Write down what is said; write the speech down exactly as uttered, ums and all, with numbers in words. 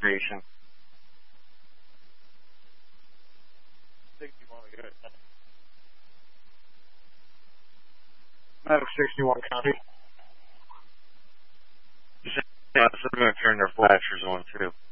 station. Maddox sixty-one county. Yeah, so they're going to turn their flashers on too.